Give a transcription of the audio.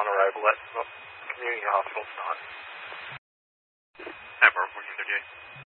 on arrival at the community hospital tonight. Have our 1438.